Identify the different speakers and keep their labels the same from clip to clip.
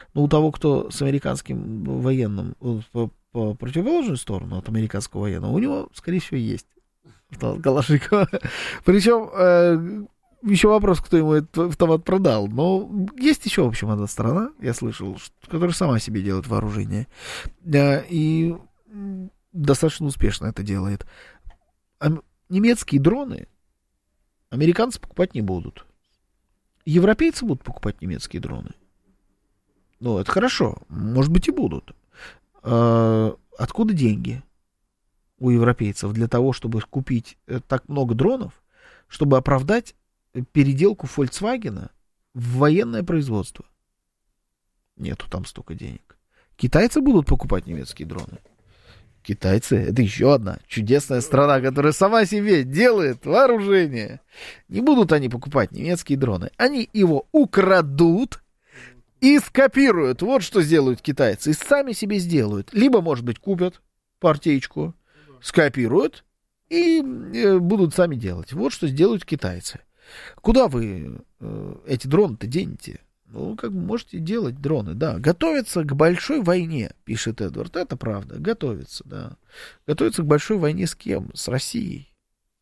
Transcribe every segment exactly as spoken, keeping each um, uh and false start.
Speaker 1: Но у того, кто с американским военным по, по противоположную сторону от американского военного, у него, скорее всего, есть Калашникова. Причем э, еще вопрос, кто ему этот автомат продал. Но есть еще, в общем, одна страна, я слышал, что, которая сама себе делает вооружение. Э, и достаточно успешно это делает. А немецкие дроны американцы покупать не будут. Европейцы будут покупать немецкие дроны. Ну, это хорошо. Может быть, и будут. А откуда деньги у европейцев для того, чтобы купить так много дронов, чтобы оправдать переделку Volkswagen в военное производство? Нету там столько денег. Китайцы будут покупать немецкие дроны. Китайцы — это еще одна чудесная страна, которая сама себе делает вооружение. Не будут они покупать немецкие дроны. Они его украдут и скопируют. Вот что сделают китайцы. И сами себе сделают. Либо, может быть, купят партеечку, скопируют и э, будут сами делать. Вот что сделают китайцы. Куда вы э, эти дроны-то денете? Ну, как бы можете делать дроны, да. Готовятся к большой войне, пишет Эдвард. Это правда, готовятся, да. Готовятся к большой войне с кем? С Россией.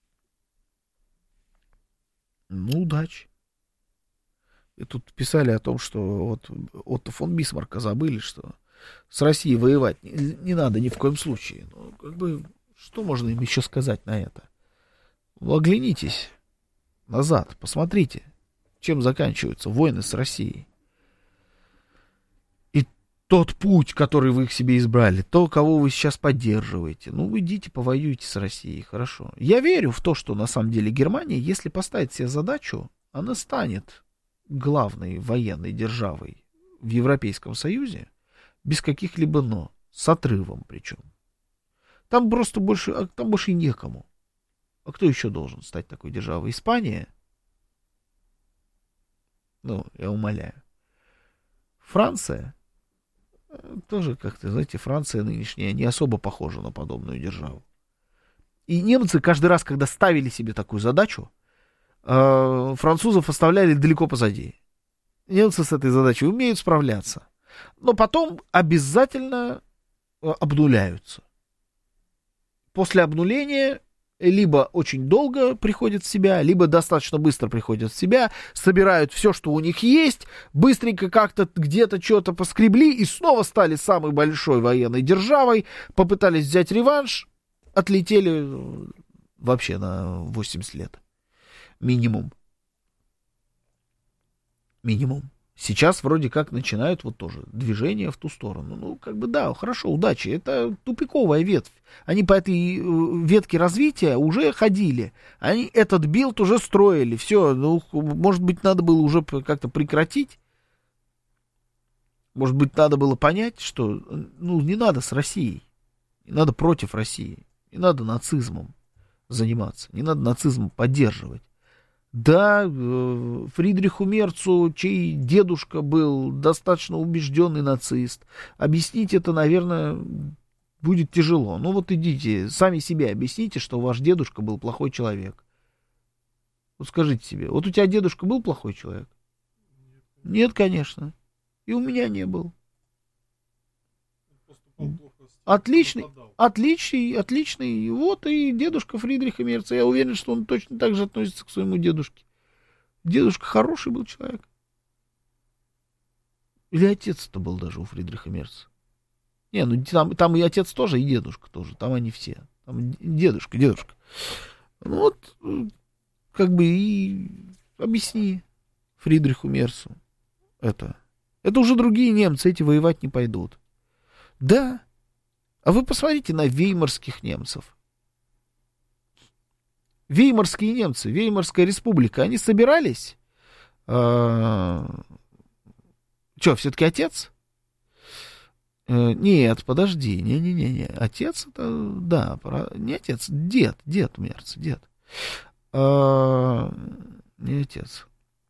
Speaker 1: Ну, удачи. И тут писали о том, что вот Отто фон Бисмарка забыли, что с Россией воевать не, не надо ни в коем случае. Ну, как бы, что можно им еще сказать на это? Ну, оглянитесь назад, посмотрите, чем заканчиваются войны с Россией. И тот путь, который вы к себе избрали, то, кого вы сейчас поддерживаете, ну, вы идите, повоюйте с Россией, хорошо. Я верю в то, что на самом деле Германия, если поставит себе задачу, она станет главной военной державой в Европейском Союзе без каких-либо «но», с отрывом причем. Там просто больше, там больше и некому. А кто еще должен стать такой державой? Испания? Ну, я умоляю. Франция? Тоже как-то, знаете, Франция нынешняя не особо похожа на подобную державу. И немцы каждый раз, когда ставили себе такую задачу, э, французов оставляли далеко позади. Немцы с этой задачей умеют справляться. Но потом обязательно обнуляются. После обнуления либо очень долго приходят в себя, либо достаточно быстро приходят в себя, собирают все, что у них есть, быстренько как-то где-то что-то поскребли и снова стали самой большой военной державой, попытались взять реванш, отлетели вообще на восемьдесят лет. Минимум. Минимум. Сейчас вроде как начинают вот тоже движение в ту сторону. Ну, как бы да, хорошо, удачи. Это тупиковая ветвь. Они по этой ветке развития уже ходили. Они этот билд уже строили. Все, ну, может быть, надо было уже как-то прекратить. Может быть, надо было понять, что ну, не надо с Россией. Не надо против России. Не надо нацизмом заниматься. Не надо нацизм поддерживать. Да, Фридриху Мерцу, чей дедушка был достаточно убежденный нацист, объяснить это, наверное, будет тяжело. Ну вот идите, сами себе объясните, что ваш дедушка был плохой человек. Вот скажите себе, вот у тебя дедушка был плохой человек? Нет, конечно. И у меня не был. Отличный, отличный, отличный. Вот и дедушка Фридриха Мерца. Я уверен, что он точно так же относится к своему дедушке. Дедушка хороший был человек. Или отец-то был даже у Фридриха Мерца. Не, ну там, там и отец тоже, и дедушка тоже. Там они все. Там дедушка, дедушка. Ну вот, как бы и объясни Фридриху Мерцу это. Это уже другие немцы, эти воевать не пойдут. Да. А вы посмотрите на веймарских немцев. Веймарские немцы, Веймарская республика, они собирались? А... Что, все-таки отец? А, нет, подожди, не-не-не, отец это, да, не отец, дед, дед Мерц, дед. А... Не отец.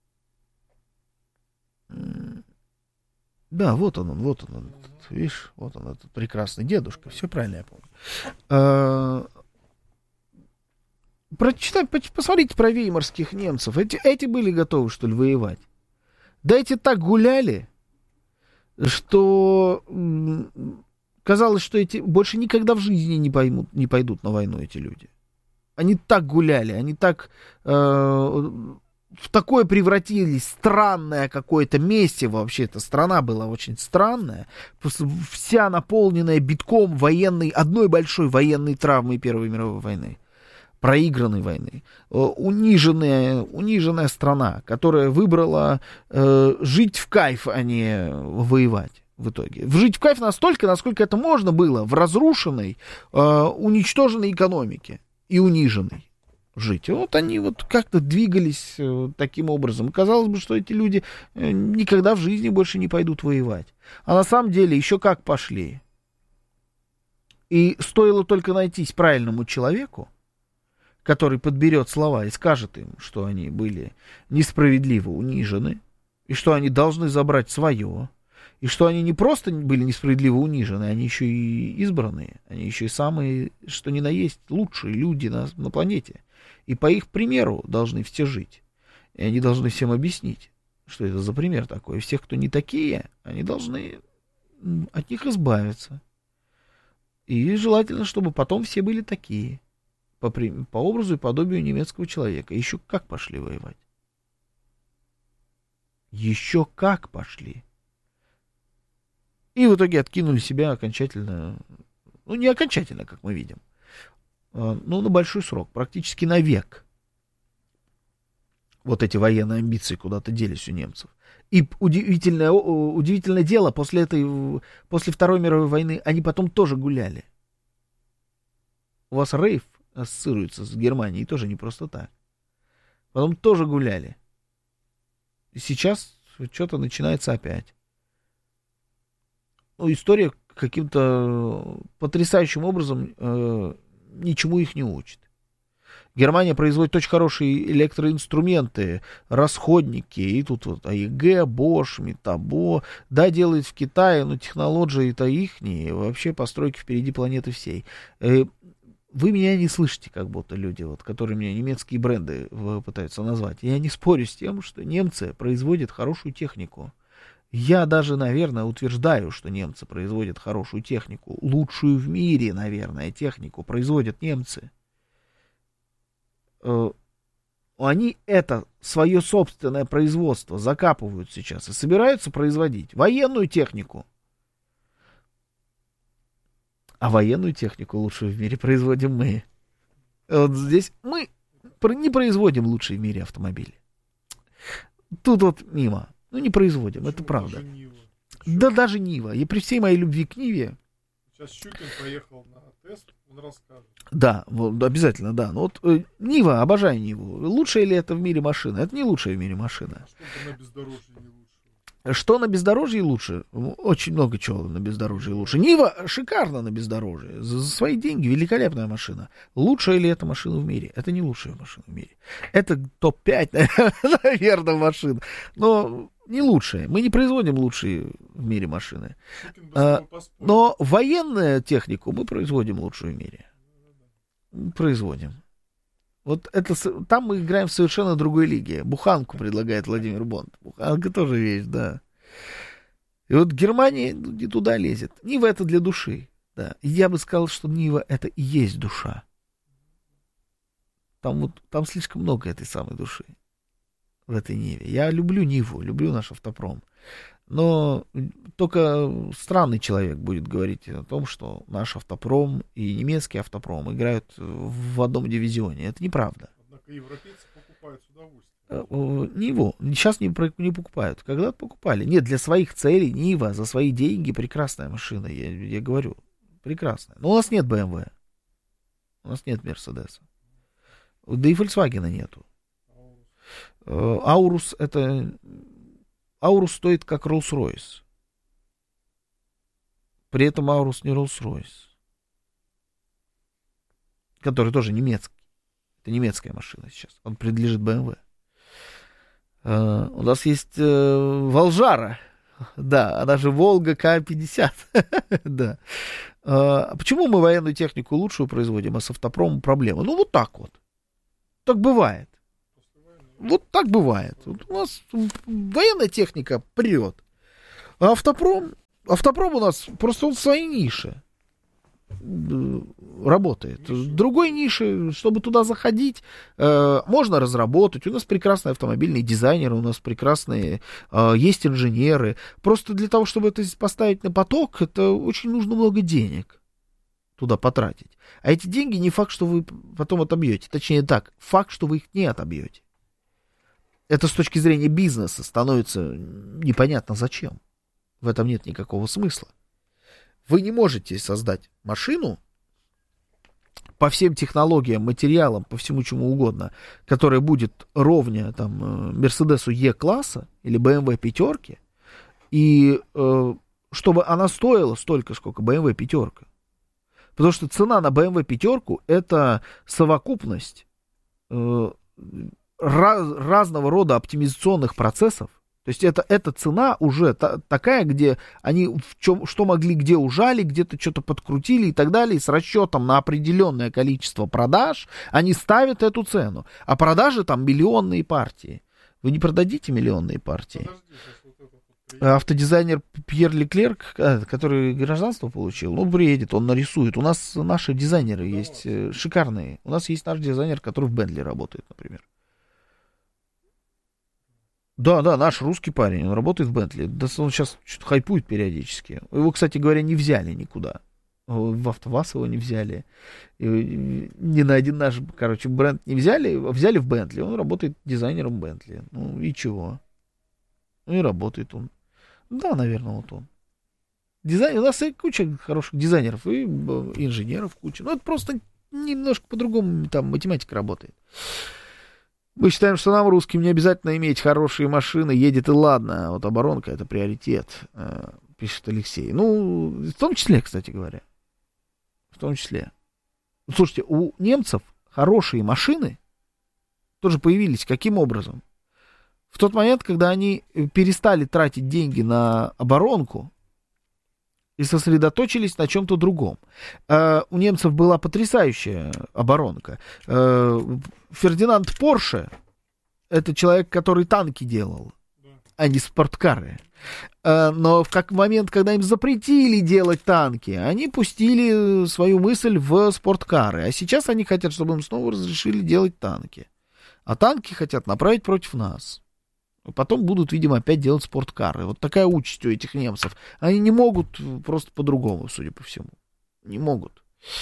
Speaker 1: Да, вот он, он, вот он, он этот, видишь, вот он, этот прекрасный дедушка, все правильно я помню. А, прочитай, посмотрите про веймарских немцев, эти, эти были готовы, что ли, воевать? Да эти так гуляли, что казалось, что эти больше никогда в жизни не поймут, не пойдут на войну эти люди. Они так гуляли, они так э, в такое превратились, странное какое-то месиво. Вообще эта страна была очень странная, вся наполненная битком военной, одной большой военной травмой Первой мировой войны, проигранной войны, униженная, униженная страна, которая выбрала э, жить в кайф, а не воевать. В итоге. Жить в кайф настолько, насколько это можно было в разрушенной, э, уничтоженной экономике и униженной жить. И вот они вот как-то двигались э, таким образом. Казалось бы, что эти люди э, никогда в жизни больше не пойдут воевать. А на самом деле еще как пошли. И стоило только найтись правильному человеку, который подберет слова и скажет им, что они были несправедливо унижены, и что они должны забрать свое, и что они не просто были несправедливо унижены, они еще и избранные, они еще и самые, что ни на есть, лучшие люди на, на планете. И по их примеру должны все жить. И они должны всем объяснить, что это за пример такой. И всех, кто не такие, они должны от них избавиться. И желательно, чтобы потом все были такие. По, по образу и подобию немецкого человека. Еще как пошли воевать. Еще как пошли. И в итоге откинули себя окончательно, ну не окончательно, как мы видим, но на большой срок, практически на век. Вот эти военные амбиции куда-то делись у немцев. И удивительное, удивительное дело, после этой, после Второй мировой войны они потом тоже гуляли. У вас рейв ассоциируется с Германией тоже не просто так. Потом тоже гуляли. И сейчас что-то начинается опять. Ну, история каким-то потрясающим образом э, ничему их не учит. Германия производит очень хорошие электроинструменты, расходники, и тут вот АЕГ, Bosch, Metabo, да, делает в Китае, но технологии-то ихние, вообще постройки впереди планеты всей. Э, вы меня не слышите, как будто люди, вот, которые мне немецкие бренды пытаются назвать. Я не спорю с тем, что немцы производят хорошую технику. Я даже, наверное, утверждаю, что немцы производят хорошую технику. Лучшую в мире, наверное, технику производят немцы. Они это, свое собственное производство закапывают сейчас и собираются производить военную технику. А военную технику лучшую в мире производим мы. Вот здесь мы не производим лучшие в мире автомобили. Тут вот мимо. Ну, не производим, почему? Это правда. Даже Нива. Да, даже Нива. И при всей моей любви к Ниве...
Speaker 2: Сейчас Щукин поехал на тест, он расскажет.
Speaker 1: Да, вот, обязательно, да. Но вот э, Нива, обожаю Ниву. Лучшая ли это в мире машина? Это не лучшая в мире машина.
Speaker 2: А что на бездорожье не лучше?
Speaker 1: Что на бездорожье лучше? Очень много чего на бездорожье лучше. Нива шикарно на бездорожье. За свои деньги великолепная машина. Лучшая ли эта машина в мире? Это не лучшая машина в мире. Это топ пять, наверное, машин. Но не лучшая. Мы не производим лучшие в мире машины. А, но военную технику мы производим лучшую в мире. Производим. Вот это, там мы играем в совершенно другой лиге. Буханку предлагает Владимир Бонд. Буханка тоже вещь, да. И вот Германия не туда лезет. Нива это для души. Да. И я бы сказал, что Нива это и есть душа. Там, вот, там слишком много этой самой души в этой Ниве. Я люблю Ниву, люблю наш автопром. Но только странный человек будет говорить о том, что наш автопром и немецкий автопром играют в одном дивизионе. Это неправда.
Speaker 2: Однако европейцы покупают с удовольствием.
Speaker 1: Ниву сейчас не, не покупают. Когда-то покупали. Нет, для своих целей Нива за свои деньги прекрасная машина. Я, я говорю, прекрасная. Но у нас нет бэ эм вэ. У нас нет Мерседеса. Да и Volkswagen нету. Аурус это... Аурус стоит как Rolls-Royce. При этом Аурус не Rolls-Royce. Который тоже немецкий. Это немецкая машина сейчас. Он принадлежит бэ эм вэ. Uh, у нас есть uh, Волжара. Да, она же Волга К пятьдесят. Да. Uh, почему мы военную технику лучшую производим, а с автопромом проблемы? Ну, вот так вот. Так бывает. Вот так бывает. Вот у нас военная техника прет. А автопром, автопром у нас просто он в своей нише работает. Другой ниши, чтобы туда заходить, э, можно разработать. У нас прекрасные автомобильные дизайнеры, у нас прекрасные э, есть инженеры. Просто для того, чтобы это поставить на поток, это очень нужно много денег туда потратить. А эти деньги не факт, что вы потом отобьете. Точнее так, факт, что вы их не отобьете. Это с точки зрения бизнеса становится непонятно зачем. В этом нет никакого смысла. Вы не можете создать машину по всем технологиям, материалам, по всему чему угодно, которая будет ровня там Мерседесу Е-класса или бэ эм вэ пятерки, и э, чтобы она стоила столько, сколько бэ эм вэ пятерка. Потому что цена на бэ эм вэ пятерку это совокупность э, раз, разного рода оптимизационных процессов. То есть это, эта цена уже та, такая, где они в чем, что могли, где ужали, где-то что-то подкрутили и так далее. И с расчетом на определенное количество продаж они ставят эту цену. А продажи там миллионные партии. Вы не продадите миллионные партии? Подожди, автодизайнер Пьер Леклерк, который гражданство получил, ну, приедет, он нарисует. У нас наши дизайнеры да, есть вот. Шикарные. У нас есть наш дизайнер, который в Бентли работает, например. Да, да, наш русский парень, он работает в Бентли. Да, он сейчас что-то хайпует периодически. Его, кстати говоря, не взяли никуда. В АвтоВАЗ его не взяли. И ни на один наш, короче, бренд не взяли. Взяли в Бентли. Он работает дизайнером Бентли. Ну и чего? Ну и работает он. Да, наверное, вот он. Дизайн... У нас и куча хороших дизайнеров и инженеров куча. Ну это просто немножко по-другому там математика работает. Мы считаем, что нам, русским, не обязательно иметь хорошие машины, едет и ладно, а вот оборонка — это приоритет, пишет Алексей. Ну, в том числе, кстати говоря. В том числе. Слушайте, у немцев хорошие машины тоже появились. Каким образом? В тот момент, когда они перестали тратить деньги на оборонку и сосредоточились на чем-то другом. Uh, у немцев была потрясающая оборонка. Uh, Фердинанд Порше — это человек, который танки делал, да. А не спорткары. Uh, но в как момент, когда им запретили делать танки, они пустили свою мысль в спорткары. А сейчас они хотят, чтобы им снова разрешили делать танки. А танки хотят направить против нас. Потом будут, видимо, опять делать спорткары. Вот такая участь у этих немцев. Они не могут просто по-другому, судя по всему. Не могут.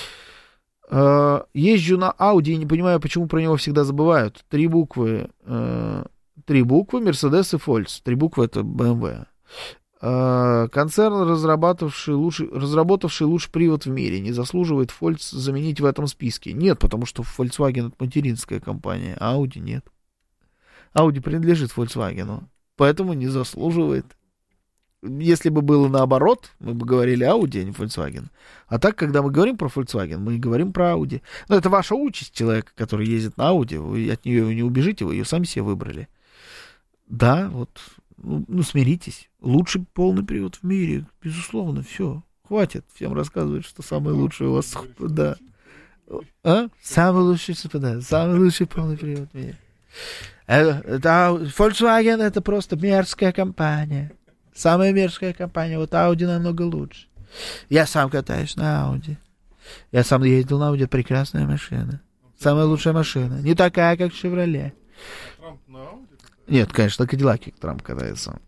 Speaker 1: Езжу на Audi и не понимаю, почему про него всегда забывают. Три буквы. Три буквы Mercedes и Volks. Три буквы — это бэ эм вэ. Концерн, разрабатывавший лучший, разработавший лучший привод в мире, не заслуживает Volks заменить в этом списке. Нет, потому что Volkswagen — это материнская компания, а Audi нет. Audi принадлежит Volkswagen, поэтому не заслуживает. Если бы было наоборот, мы бы говорили Audi, а не Volkswagen. А так, когда мы говорим про Volkswagen, мы говорим про Audi. Но это ваша участь человека, который ездит на Audi. Вы от нее не убежите, вы ее сами себе выбрали. Да, вот, ну, ну смиритесь. Лучший полный привод в мире, безусловно, все. Хватит всем рассказывать, что самое лучшее у вас. Да. А? Самый лучший, да, самый лучший полный привод в мире. Это, Volkswagen — это просто мерзкая компания. Самая мерзкая компания. Вот Audi намного лучше. Я сам катаюсь на Audi. Я сам ездил на Audi. Прекрасная машина. Самая лучшая машина. Не такая, как Chevrolet. Трамп на Audi? Нет, конечно, на Кадиллаке Трамп катается.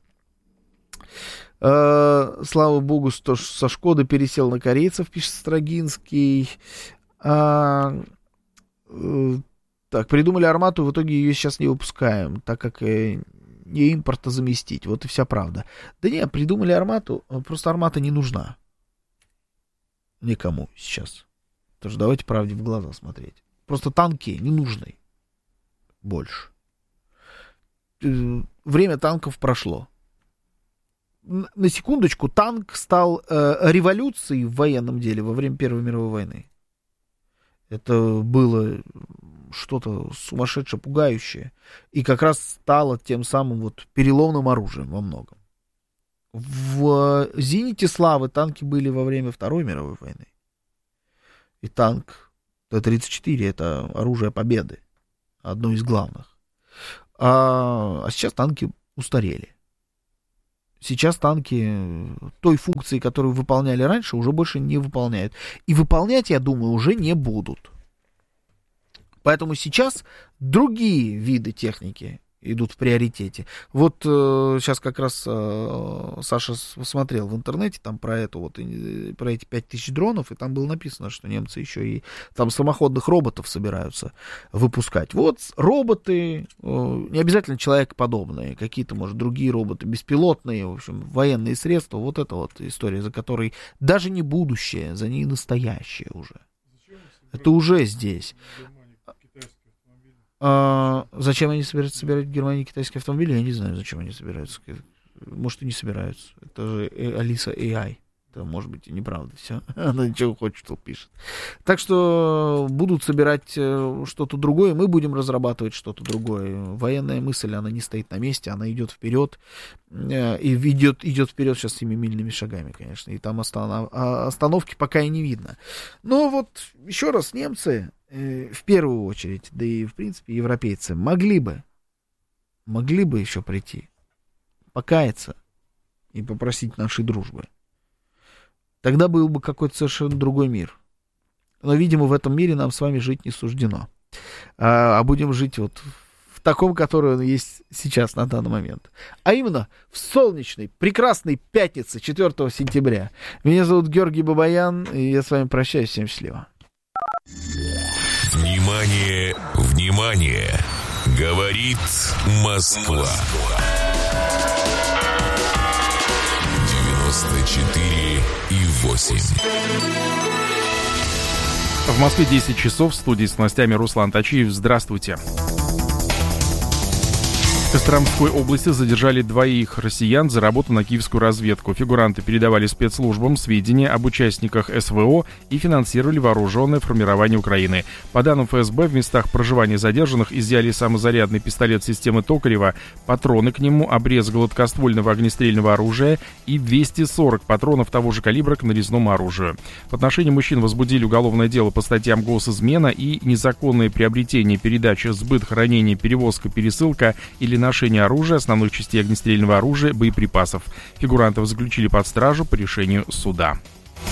Speaker 1: Э, слава богу, что со Шкоды пересел на корейцев, пишет Строгинский. Э, э, Так, придумали Армату, в итоге ее сейчас не выпускаем, так как э, не импорта заместить. Вот и вся правда. Да не, придумали Армату, просто Армата не нужна никому сейчас. Потому что давайте правде в глаза смотреть. Просто танки не нужны больше. Время танков прошло. На секундочку, танк стал э, революцией в военном деле во время Первой мировой войны. Это было что-то сумасшедшее, пугающее. И как раз стало тем самым вот переломным оружием во многом. В зените славы танки были во время Второй мировой войны. И танк Т тридцать четыре — это оружие победы. Одно из главных. А, а сейчас танки устарели. Сейчас танки той функции, которую выполняли раньше, уже больше не выполняют. И выполнять, я думаю, уже не будут. Поэтому сейчас другие виды техники идут в приоритете. Вот э, сейчас как раз э, Саша смотрел в интернете там про эту вот, про эти пять тысяч дронов, и там было написано, что немцы еще и там самоходных роботов собираются выпускать. Вот роботы, э, не обязательно человекоподобные, какие-то, может, другие роботы, беспилотные, в общем, военные средства. Вот это вот история, за которой даже не будущее, за ней настоящее уже. Это уже здесь. А, зачем они собираются собирать в Германии китайские автомобили? Я не знаю, зачем они собираются. Может, и не собираются. Это же Алиса эй ай. Это, может быть, и неправда все. Она ничего хочет, что пишет. Так что будут собирать что-то другое, мы будем разрабатывать что-то другое. Военная мысль, она не стоит на месте, она идет вперед. И идет, идет вперед сейчас семимильными шагами, конечно. И там останов... остановки пока и не видно. Но вот, еще раз, немцы... в первую очередь, да и, в принципе, европейцы могли бы, могли бы еще прийти, покаяться и попросить нашей дружбы. Тогда был бы какой-то совершенно другой мир. Но, видимо, в этом мире нам с вами жить не суждено. А, а будем жить вот в таком, который он есть сейчас, на данный момент. А именно, в солнечной, прекрасной пятнице, четвёртого сентября. Меня зовут Георгий Бабаян, и я с вами прощаюсь. Всем счастливо.
Speaker 3: Внимание, внимание! Говорит Москва. девяносто четыре и восемь.
Speaker 4: В Москве десять часов, в студии с новостями Руслан Тачиев. Здравствуйте. В Костромской области задержали двоих россиян за работу на киевскую разведку. Фигуранты передавали спецслужбам сведения об участниках эс вэ о и финансировали вооруженное формирование Украины. По данным эф эс бэ, в местах проживания задержанных изъяли самозарядный пистолет системы Токарева, патроны к нему, обрез гладкоствольного огнестрельного оружия и двести сорок патронов того же калибра к нарезному оружию. В отношении мужчин возбудили уголовное дело по статьям госизмена и незаконное приобретение, передача, сбыт, хранение, перевозка, пересылка или ношение оружия, основных частей огнестрельного оружия, боеприпасов. Фигурантов заключили под стражу по решению суда.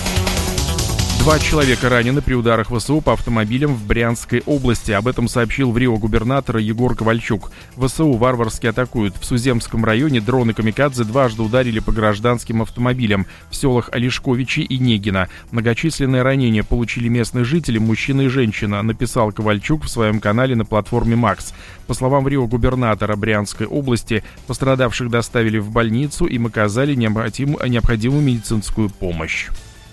Speaker 4: Два человека ранены при ударах вэ эс о по автомобилям в Брянской области. Об этом сообщил в Рио губернатор Егор Ковальчук. вэ эс о варварски атакуют. В Суземском районе дроны «Камикадзе» дважды ударили по гражданским автомобилям в селах Олешковичи и Негино. Многочисленные ранения получили местные жители, мужчина и женщина, написал Ковальчук в своем канале на платформе Макс. По словам Рио губернатора Брянской области, пострадавших доставили в больницу, им оказали необходимую, необходимую медицинскую помощь.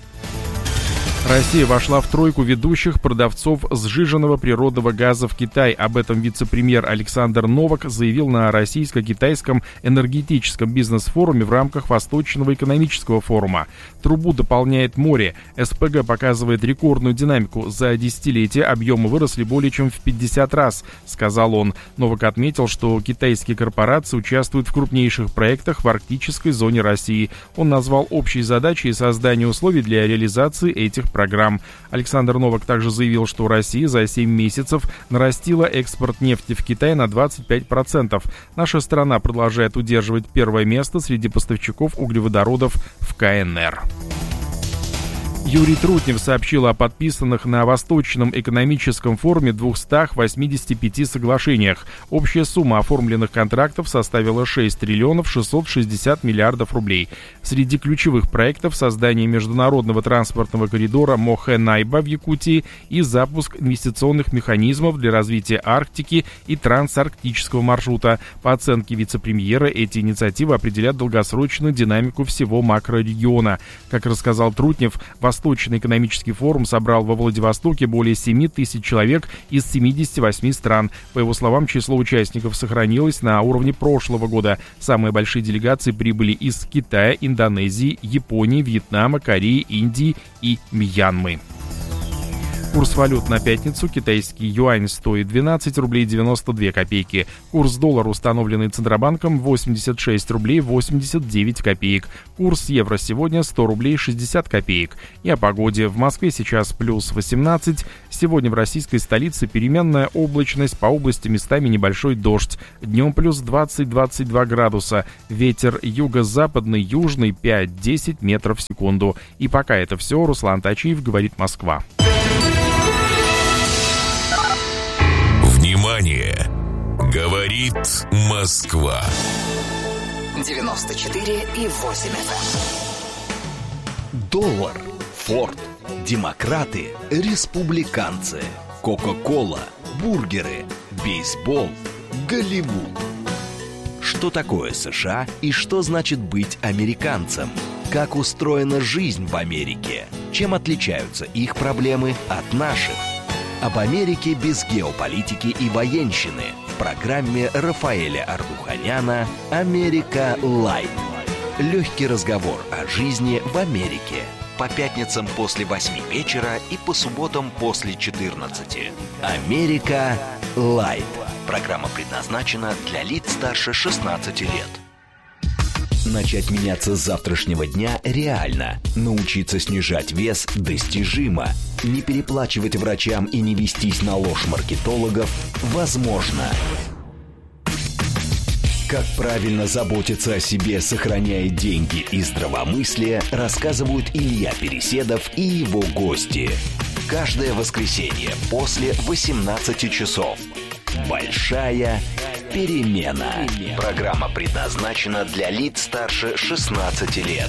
Speaker 4: Россия вошла в тройку ведущих продавцов сжиженного природного газа в Китай. Об этом вице-премьер Александр Новак заявил на российско-китайском энергетическом бизнес-форуме в рамках Восточного экономического форума. Трубу дополняет море. эс пэ гэ показывает рекордную динамику. За десятилетие объемы выросли более чем в пятьдесят раз, сказал он. Новак отметил, что китайские корпорации участвуют в крупнейших проектах в арктической зоне России. Он назвал общей задачей создание условий для реализации этих программ. Александр Новак также заявил, что Россия за семь месяцев нарастила экспорт нефти в Китай на двадцать пять процентов. Наша страна продолжает удерживать первое место среди поставщиков углеводородов в ка эн эр. Юрий Трутнев сообщил о подписанных на Восточном экономическом форуме двухстах восьмидесяти пяти соглашениях. Общая сумма оформленных контрактов составила шесть триллионов шестьсот шестьдесят миллиардов рублей. Среди ключевых проектов создание международного транспортного коридора Мохэ-Найба в Якутии и запуск инвестиционных механизмов для развития Арктики и трансарктического маршрута. По оценке вице-премьера, эти инициативы определят долгосрочную динамику всего макрорегиона. Как рассказал Трутнев, Восточный экономический форум собрал во Владивостоке более семи тысяч человек из семидесяти восьми стран. По его словам, число участников сохранилось на уровне прошлого года. Самые большие делегации прибыли из Китая, Индонезии, Японии, Вьетнама, Кореи, Индии и Мьянмы. Курс валют на пятницу. Китайский юань стоит двенадцать рублей девяносто две копейки. Курс доллара, установленный Центробанком, восемьдесят шесть рублей восемьдесят девять копеек. Курс евро сегодня сто рублей шестьдесят копеек. И о погоде. В Москве сейчас плюс восемнадцать. Сегодня в российской столице переменная облачность, по области местами небольшой дождь. Днем плюс двадцать - двадцать два градуса. Ветер юго-западный, южный пять-десять метров в секунду. И пока это все. Руслан Тачиев, говорит Москва.
Speaker 3: Внимание! Говорит Москва.
Speaker 5: девяносто четыре и восемь эф эм.
Speaker 6: Доллар, Форд, демократы, республиканцы, Кока-кола, бургеры, бейсбол, Голливуд. Что такое США и что значит быть американцем? Как устроена жизнь в Америке? Чем отличаются их проблемы от наших? Об Америке без геополитики и военщины в программе Рафаэля Ардуханяна «Америка Лайт». Легкий разговор о жизни в Америке. По пятницам после восьми вечера и по субботам после четырнадцати. «Америка Лайт». Программа предназначена для лиц старше шестнадцати лет. Начать меняться с завтрашнего дня реально. Научиться снижать вес достижимо. Не переплачивать врачам и не вестись на ложь маркетологов возможно. Как правильно заботиться о себе, сохраняя деньги и здравомыслие, рассказывают Илья Переседов и его гости. Каждое воскресенье после восемнадцати часов. Большая перемена. Программа предназначена для лиц старше шестнадцати лет.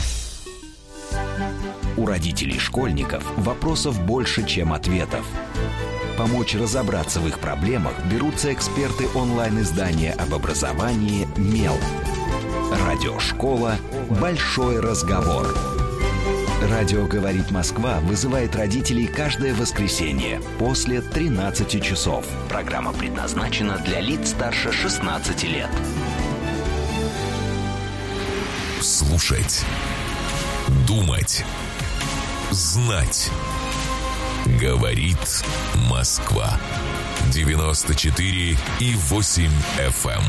Speaker 6: У родителей школьников вопросов больше, чем ответов. Помочь разобраться в их проблемах берутся эксперты онлайн-издания об образовании «Мел». Радиошкола «Большой разговор». Радио «Говорит Москва» вызывает родителей каждое воскресенье после тринадцати часов. Программа предназначена для лиц старше шестнадцати лет.
Speaker 3: Слушать. Думать. Знать. Говорит Москва. девяносто четыре и восемь эф эм.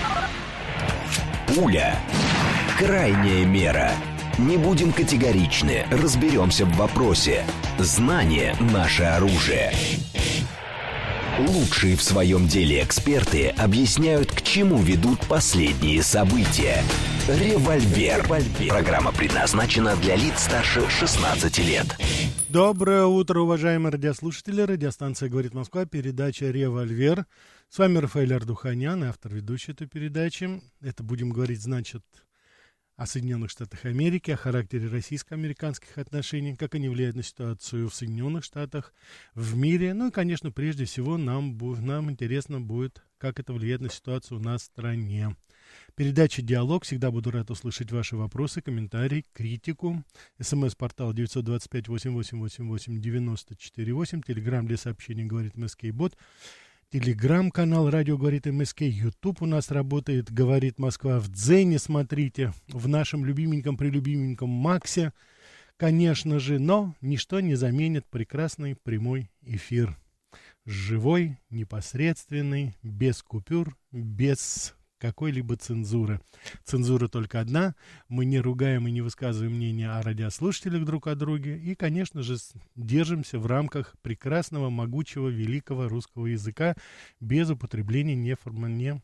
Speaker 6: Пуля. Крайняя мера. Не будем категоричны, разберемся в вопросе. Знание – наше оружие. Лучшие в своем деле эксперты объясняют, к чему ведут последние события. Револьвер. Программа предназначена для лиц старше шестнадцати лет.
Speaker 2: Доброе утро, уважаемые радиослушатели. Радиостанция «Говорит Москва», передача «Револьвер». С вами Рафаэль Ардуханян, автор ведущей этой передачи. Это будем говорить, значит, о Соединенных Штатах Америки, о характере российско-американских отношений, как они влияют на ситуацию в Соединенных Штатах, в мире. Ну и, конечно, прежде всего нам, нам интересно будет, как это влияет на ситуацию у нас в стране. Передача «Диалог». Всегда буду рад услышать ваши вопросы, комментарии, критику. СМС-портал девять два пять восемь восемь восемь восемь девять четыре восемь. Телеграм для сообщений «Говорит МСК-бот». Телеграм-канал «Радио говорит МСК», Ютуб у нас работает, «Говорит Москва» в Дзене, смотрите, в нашем любименьком-прелюбименьком Максе, конечно же, но ничто не заменит прекрасный прямой эфир. Живой, непосредственный, без купюр, без какой-либо цензуры. Цензура только одна. Мы не ругаем и не высказываем мнения о радиослушателях друг о друге. И, конечно же, держимся в рамках прекрасного, могучего, великого русского языка без употребления неформальне,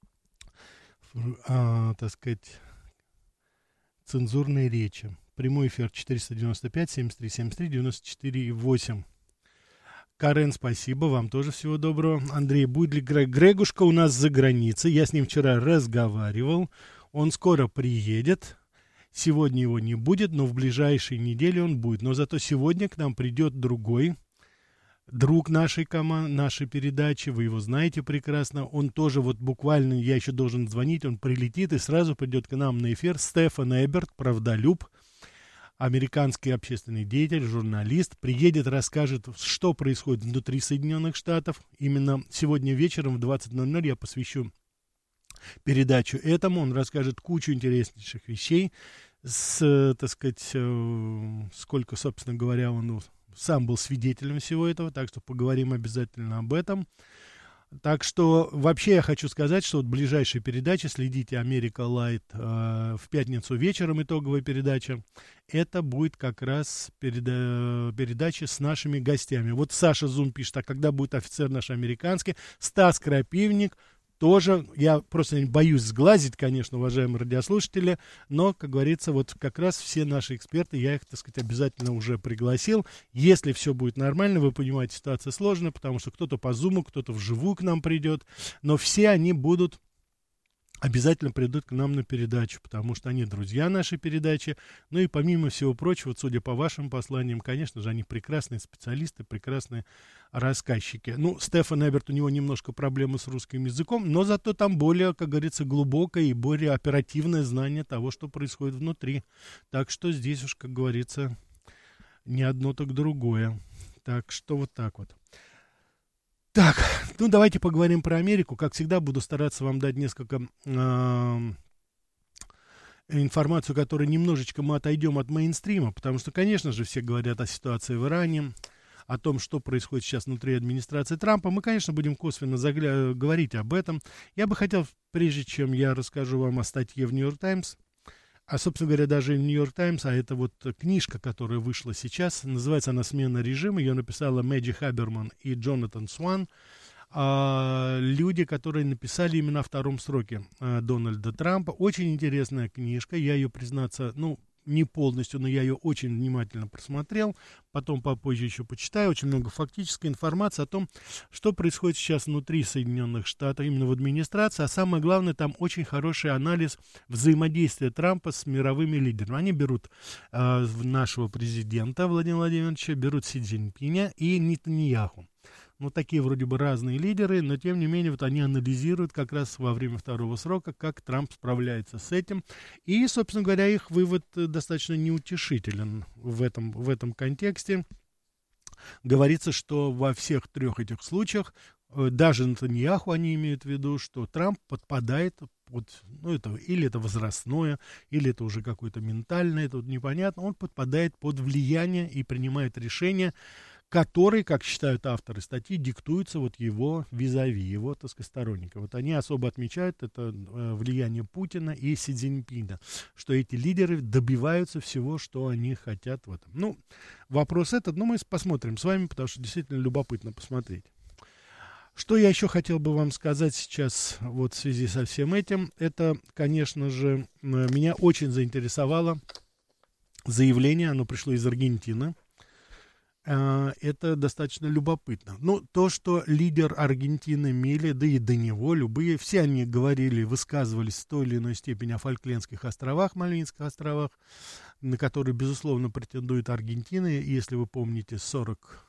Speaker 2: а, так сказать, цензурной речи. Прямой эфир четыреста девяносто пять семьдесят три семьдесят три девяносто четыре восемь. Карен, спасибо, вам тоже всего доброго. Андрей, будет ли Грег? Грегушка у нас за границей, я с ним вчера разговаривал, он скоро приедет, сегодня его не будет, но в ближайшие недели он будет. Но зато сегодня к нам придет другой друг нашей команды, нашей передачи, вы его знаете прекрасно, он тоже вот буквально, я еще должен звонить, он прилетит и сразу придет к нам на эфир. Стефан Эберт, правдолюб, американский общественный деятель, журналист, приедет, расскажет, что происходит внутри Соединенных Штатов. Именно сегодня вечером в двадцать ноль ноль я посвящу передачу этому. Он расскажет кучу интереснейших вещей. С, так сказать, сколько, собственно говоря, он сам был свидетелем всего этого, так что поговорим обязательно об этом. Так что вообще я хочу сказать, что вот ближайшие передачи, следите «Америка Лайт» э, в пятницу вечером, итоговая передача, это будет как раз переда- передача с нашими гостями. Вот Саша Зум пишет, а когда будет офицер наш американский? Стас Крапивник тоже, я просто боюсь сглазить, конечно, уважаемые радиослушатели, но, как говорится, вот как раз все наши эксперты, я их, так сказать, обязательно уже пригласил. Если все будет нормально, вы понимаете, ситуация сложная, потому что кто-то по зуму, кто-то вживую к нам придет, но все они будут, обязательно придут к нам на передачу, потому что они друзья нашей передачи. Ну и помимо всего прочего, вот, судя по вашим посланиям, конечно же, они прекрасные специалисты, прекрасные рассказчики. Ну, Стефан Эберт, у него немножко проблемы с русским языком, но зато там более, как говорится, глубокое и более оперативное знание того, что происходит внутри. Так что здесь уж, как говорится, не одно, так другое. Так что вот так вот. Так, ну давайте поговорим про Америку. Как всегда, буду стараться вам дать несколько э, информацию, которой немножечко мы отойдем от мейнстрима, потому что, конечно же, все говорят о ситуации в Иране, о том, что происходит сейчас внутри администрации Трампа. Мы, конечно, будем косвенно загля- говорить об этом. Я бы хотел, прежде чем я расскажу вам о статье в «Нью-Йорк Таймс», а, собственно говоря, даже в «Нью-Йорк Таймс», а это вот книжка, которая вышла сейчас, называется она «Смена режима», ее написала Мэдди Хаберман и Джонатан Сван, а, люди, которые написали именно о втором сроке а, Дональда Трампа. Очень интересная книжка, я ее, признаться, ну, не полностью, но я ее очень внимательно просмотрел, потом попозже еще почитаю, очень много фактической информации о том, что происходит сейчас внутри Соединенных Штатов, именно в администрации, а самое главное, там очень хороший анализ взаимодействия Трампа с мировыми лидерами. Они берут э, нашего президента Владимира Владимировича, берут Си Цзиньпиня и Нетаньяху. Ну, такие вроде бы разные лидеры, но тем не менее вот они анализируют как раз во время второго срока, как Трамп справляется с этим. И, собственно говоря, их вывод достаточно неутешителен в этом, в этом контексте. Говорится, что во всех трех этих случаях, даже Нетаньяху они имеют в виду, что Трамп подпадает под, ну, это, или это возрастное, или это уже какое-то ментальное, это вот непонятно, он подпадает под влияние и принимает решения, которые, как считают авторы статьи, диктуются вот его визави, его, так сказать, сторонников. Вот они особо отмечают это э, влияние Путина и Си Цзиньпина, что эти лидеры добиваются всего, что они хотят в этом. Ну, вопрос этот, ну, мы посмотрим с вами, потому что действительно любопытно посмотреть. Что я еще хотел бы вам сказать сейчас вот в связи со всем этим, это, конечно же, меня очень заинтересовало заявление, оно пришло из Аргентины. Это достаточно любопытно. Ну, то, что лидер Аргентины Милей, да и до него, любые, все они говорили, высказывались в той или иной степени о Фолклендских островах, Мальвинских островах, на которые, безусловно, претендует Аргентина. Если вы помните, сорок...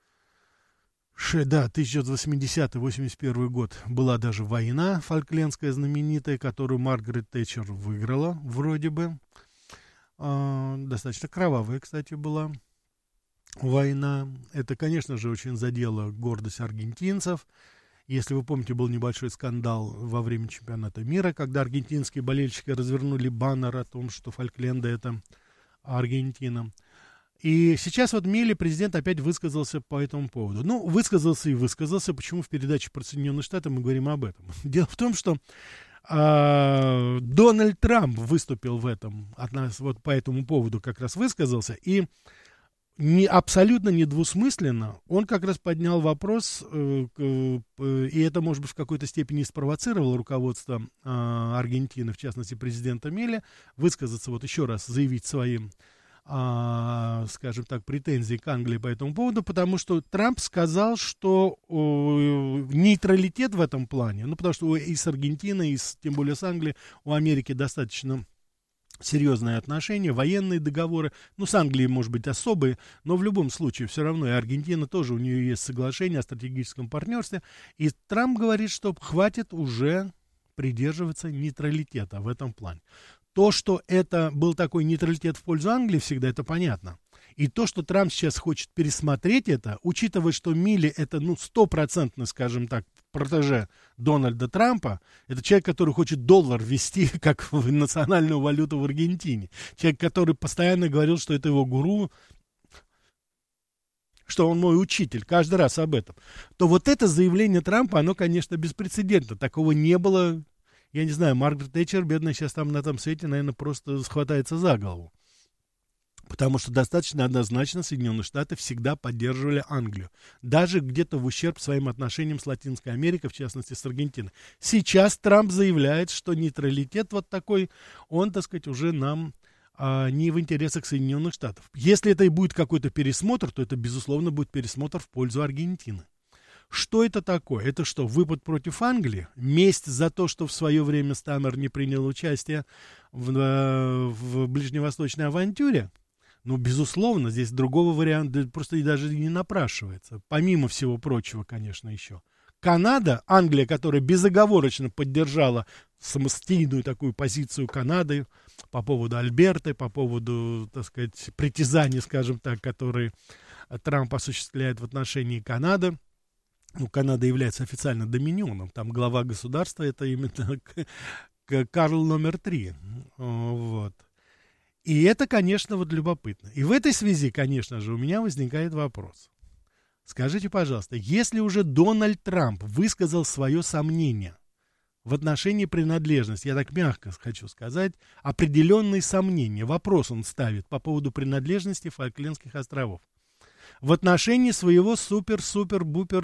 Speaker 2: Да, тысяча девятьсот восьмидесятый — восемьдесят первый год была даже война фолклендская знаменитая, которую Маргарет Тэтчер выиграла, вроде бы. А, достаточно кровавая, кстати, была война. Это, конечно же, очень задело гордость аргентинцев. Если вы помните, был небольшой скандал во время чемпионата мира, когда аргентинские болельщики развернули баннер о том, что Фолкленды — это Аргентина. И сейчас вот Милей, президент, опять высказался по этому поводу. Ну, высказался и высказался. Почему в передаче про Соединенные Штаты мы говорим об этом? Дело в том, что э, Дональд Трамп выступил в этом, от нас, вот по этому поводу как раз высказался, и не, абсолютно недвусмысленно он как раз поднял вопрос, э, э, и это, может быть, в какой-то степени спровоцировало руководство э, Аргентины, в частности, президента Милея, высказаться, вот еще раз, заявить своим, А, скажем так, претензий к Англии по этому поводу, потому что Трамп сказал, что о, нейтралитет в этом плане, ну, потому что и с Аргентиной, и с, тем более с Англией, у Америки достаточно серьезные отношения, военные договоры, ну, с Англией, может быть, особые, но в любом случае все равно и Аргентина тоже, у нее есть соглашение о стратегическом партнерстве, и Трамп говорит, что хватит уже придерживаться нейтралитета в этом плане. То, что это был такой нейтралитет в пользу Англии всегда, это понятно. И то, что Трамп сейчас хочет пересмотреть это, учитывая, что Милей это, ну, стопроцентно, скажем так, протеже Дональда Трампа, это человек, который хочет доллар ввести как в национальную валюту в Аргентине. Человек, который постоянно говорил, что это его гуру. что он мой учитель, каждый раз об этом, то вот это заявление Трампа, оно, конечно, беспрецедентно. Такого не было. Я не знаю, Маргарет Тэтчер, бедная, сейчас там на том свете, наверное, просто схватается за голову. Потому что достаточно однозначно Соединенные Штаты всегда поддерживали Англию. Даже где-то в ущерб своим отношениям с Латинской Америкой, в частности, с Аргентиной. Сейчас Трамп заявляет, что нейтралитет вот такой, он, так сказать, уже нам а, не в интересах Соединенных Штатов. Если это и будет какой-то пересмотр, то это, безусловно, будет пересмотр в пользу Аргентины. Что это такое? Это что, выпад против Англии? Месть за то, что в свое время Стаммер не принял участие в, в ближневосточной авантюре? Ну, безусловно, здесь другого варианта просто и даже не напрашивается. Помимо всего прочего, конечно, еще. Канада, Англия, которая безоговорочно поддержала самостоятельную такую позицию Канады по поводу Альберты, по поводу, так сказать, притязаний, скажем так, которые Трамп осуществляет в отношении Канады. Ну, Канада является официально доминионом. Там глава государства, это именно Карл номер три. Вот. И это, конечно, вот любопытно. И в этой связи, конечно же, у меня возникает вопрос. Скажите, пожалуйста, если уже Дональд Трамп высказал свое сомнение в отношении принадлежности, я так мягко хочу сказать, определенные сомнения, вопрос он ставит по поводу принадлежности Фолклендских островов, в отношении своего супер-супер-бупер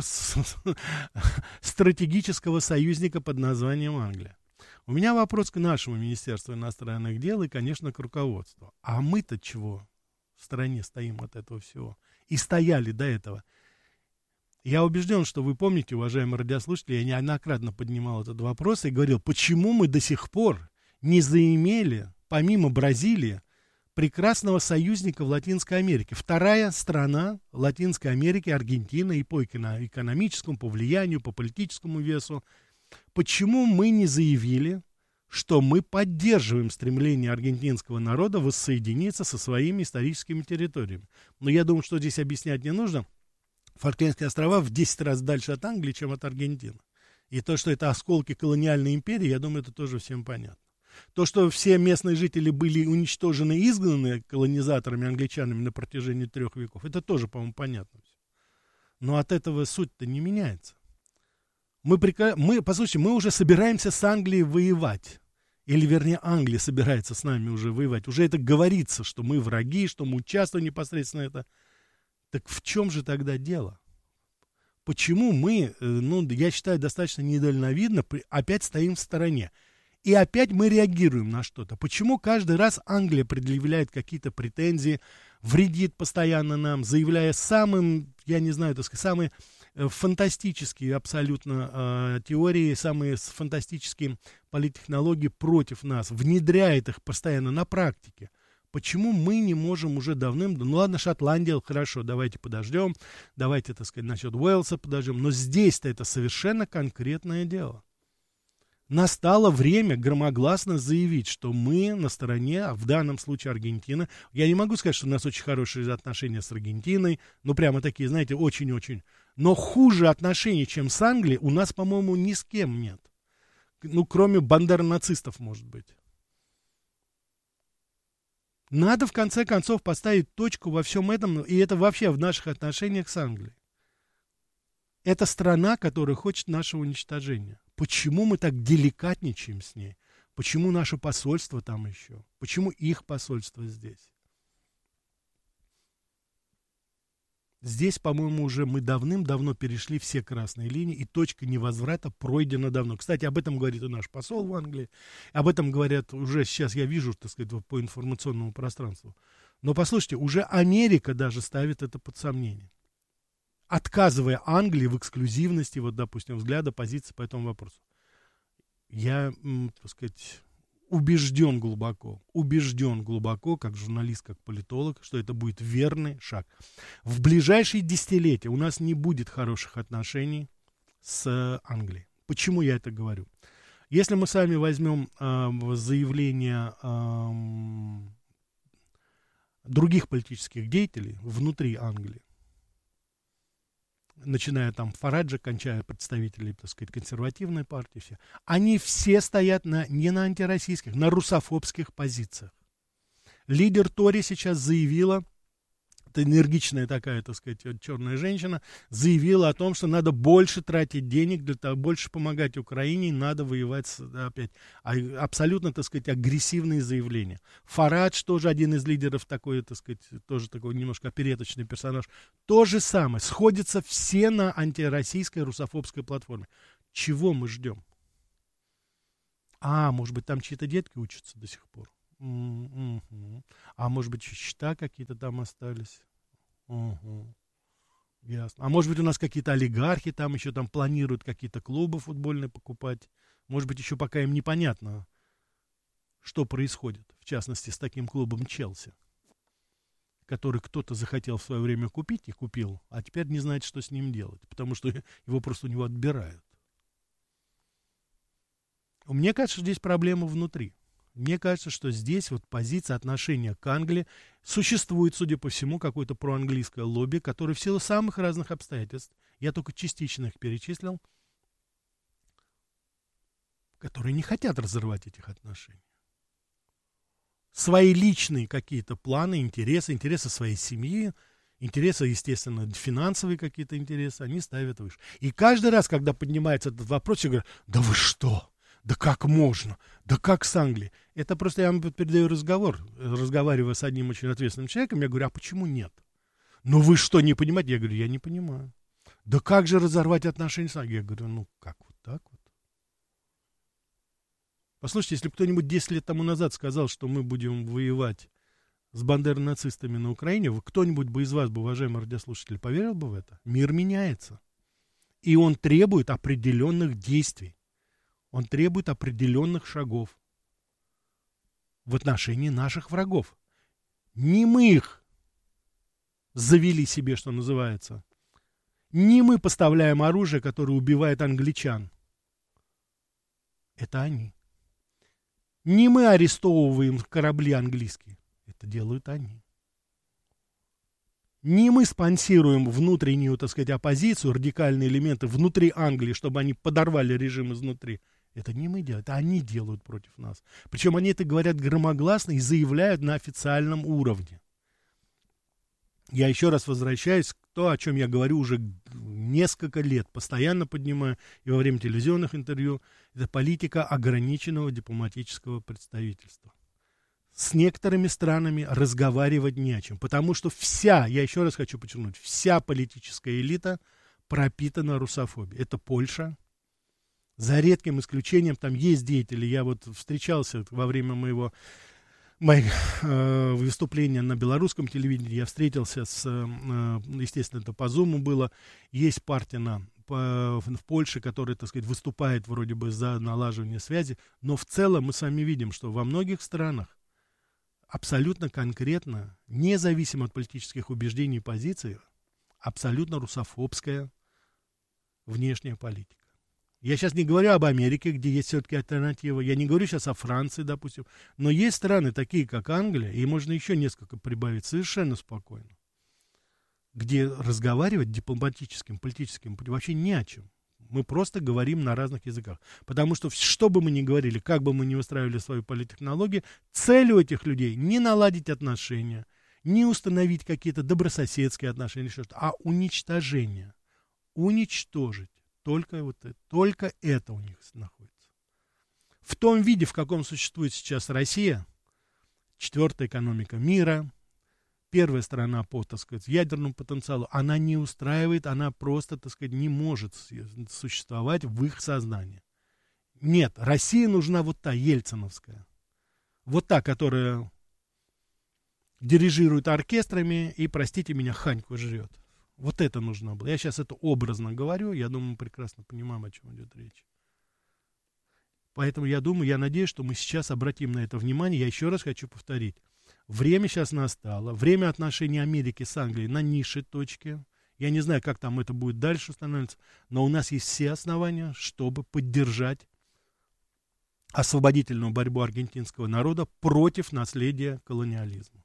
Speaker 2: стратегического союзника под названием Англия. У меня вопрос к нашему Министерству иностранных дел и, конечно, к руководству. А мы-то чего в стороне стоим от этого всего? И стояли до этого. Я убежден, что вы помните, уважаемые радиослушатели, я неоднократно поднимал этот вопрос и говорил, почему мы до сих пор не заимели, помимо Бразилии, прекрасного союзника в Латинской Америке. Вторая страна Латинской Америки, Аргентина, и по экономическому, по влиянию, по политическому весу. Почему мы не заявили, что мы поддерживаем стремление аргентинского народа воссоединиться со своими историческими территориями? Но я думаю, что здесь объяснять не нужно. Фолклендские острова в десять раз дальше от Англии, чем от Аргентины. И то, что это осколки колониальной империи, я думаю, это тоже всем понятно. То, что все местные жители были уничтожены и изгнаны колонизаторами, англичанами на протяжении трех веков, это тоже, по-моему, понятно. Но от этого суть-то не меняется. Мы, мы, послушайте, мы уже собираемся с Англией воевать. Или, вернее, Англия собирается с нами уже воевать. Уже это говорится, что мы враги, что мы участвуем непосредственно в этом. Так в чем же тогда дело? Почему мы, ну, я считаю, достаточно недальновидно опять стоим в стороне? И опять мы реагируем на что-то. Почему каждый раз Англия предъявляет какие-то претензии, вредит постоянно нам, заявляя самым, я не знаю, так сказать, самые фантастические абсолютно э, теории, самые фантастические политтехнологии против нас, внедряет их постоянно на практике. Почему мы не можем уже давным-давно, ну ладно, Шотландия, хорошо, давайте подождем, давайте, так сказать, насчет Уэльса подождем, но здесь-то это совершенно конкретное дело. Настало время громогласно заявить, что мы на стороне, а в данном случае Аргентина. Я не могу сказать, что у нас очень хорошие отношения с Аргентиной, ну прямо такие, знаете, очень-очень. Но хуже отношений, чем с Англией, у нас, по-моему, ни с кем нет. Ну, кроме бандеро-нацистов, может быть. Надо, в конце концов, поставить точку во всем этом, и это вообще в наших отношениях с Англией. Это страна, которая хочет нашего уничтожения. Почему мы так деликатничаем с ней? Почему наше посольство там еще? Почему их посольство здесь? Здесь, по-моему, уже мы давным-давно перешли все красные линии, и точка невозврата пройдена давно. Кстати, об этом говорит и наш посол в Англии, об этом говорят уже сейчас, я вижу, так сказать, по информационному пространству. Но послушайте, уже Америка даже ставит это под сомнение, отказывая Англии в эксклюзивности, вот, допустим, взгляда, позиции по этому вопросу. Я, так сказать, убежден глубоко, убежден глубоко, как журналист, как политолог, что это будет верный шаг. В ближайшие десятилетия у нас не будет хороших отношений с Англией. Почему я это говорю? Если мы сами возьмем э, заявления э, других политических деятелей внутри Англии, начиная там Фараджа, кончая представителей, так сказать, консервативной партии, все, они все стоят на, не на антироссийских, на русофобских позициях. Лидер Тори сейчас заявила, энергичная такая, так сказать, черная женщина, заявила о том, что надо больше тратить денег, для того, больше помогать Украине, надо воевать опять. А, абсолютно, так сказать, агрессивные заявления. Фарадж, тоже один из лидеров, такой, так сказать, тоже такой немножко опереточный персонаж. То же самое. Сходятся все на антироссийской русофобской платформе. Чего мы ждем? А, может быть, там чьи-то детки учатся до сих пор. Mm-hmm. А может быть, счета какие-то там остались. Угу. Ясно. А может быть, у нас какие-то олигархи там еще там планируют какие-то клубы футбольные покупать. Может быть, еще пока им непонятно, что происходит. В частности, с таким клубом Челси, который кто-то захотел в свое время купить и купил, а теперь не знает, что с ним делать, потому что его просто у него отбирают. Мне кажется, что здесь проблема внутри. Мне кажется, что здесь вот позиция отношения к Англии, существует, судя по всему, какое-то проанглийское лобби, которое в силу самых разных обстоятельств, я только частично их перечислил, которые не хотят разорвать этих отношений. Свои личные какие-то планы, интересы, интересы своей семьи, интересы, естественно, финансовые какие-то интересы, они ставят выше. И каждый раз, когда поднимается этот вопрос, я говорю, да вы что? Да как можно? Да как с Англией? Это просто я вам передаю разговор. Разговаривая с одним очень ответственным человеком, я говорю, а почему нет? Ну вы что, не понимаете? Я говорю, я не понимаю. Да как же разорвать отношения с Англией? Я говорю, ну как вот так вот? Послушайте, если бы кто-нибудь десять лет тому назад сказал, что мы будем воевать с бандеро-нацистами на Украине, вы, кто-нибудь бы из вас, бы, уважаемые радиослушатели, поверил бы в это? Мир меняется. И он требует определенных действий. Он требует определенных шагов в отношении наших врагов. Не мы их завели себе, что называется. Не мы поставляем оружие, которое убивает англичан. Это они. Не мы арестовываем корабли английские. Это делают они. Не мы спонсируем внутреннюю, так сказать, оппозицию, радикальные элементы внутри Англии, чтобы они подорвали режим изнутри. Это не мы делаем, это они делают против нас. Причем они это говорят громогласно и заявляют на официальном уровне. Я еще раз возвращаюсь к тому, о чем я говорю уже несколько лет, постоянно поднимаю и во время телевизионных интервью. Это политика ограниченного дипломатического представительства. С некоторыми странами разговаривать не о чем, потому что вся, я еще раз хочу подчеркнуть, вся политическая элита пропитана русофобией. Это Польша. За редким исключением, там есть деятели, я вот встречался во время моего, моего э, выступления на белорусском телевидении, я встретился с, э, естественно, это по Зуму было, есть партия на, по, в Польше, которая, так сказать, выступает вроде бы за налаживание связи, но в целом мы с вами видим, что во многих странах абсолютно конкретно, независимо от политических убеждений и позиций, абсолютно русофобская внешняя политика. Я сейчас не говорю об Америке, где есть все-таки альтернатива. Я не говорю сейчас о Франции, допустим. Но есть страны, такие как Англия, и можно еще несколько прибавить совершенно спокойно, где разговаривать дипломатическим, политическим путем вообще не о чем. Мы просто говорим на разных языках. Потому что, что бы мы ни говорили, как бы мы ни выстраивали свою политтехнологию, цель у этих людей не наладить отношения, не установить какие-то добрососедские отношения, а уничтожение. Уничтожить. Только, вот это, только это у них находится. В том виде, в каком существует сейчас Россия, четвертая экономика мира, первая страна по, так сказать, ядерному потенциалу, она не устраивает, она просто, так сказать, не может существовать в их сознании. Нет, России нужна вот та ельциновская, вот та, которая дирижирует оркестрами и, простите меня, ханьку жрет. Вот это нужно было. Я сейчас это образно говорю, я думаю, мы прекрасно понимаем, о чем идет речь. Поэтому я думаю, я надеюсь, что мы сейчас обратим на это внимание. Я еще раз хочу повторить. Время сейчас настало. Время отношений Америки с Англией на низшей точке. Я не знаю, как там это будет дальше становиться, но у нас есть все основания, чтобы поддержать освободительную борьбу аргентинского народа против наследия колониализма.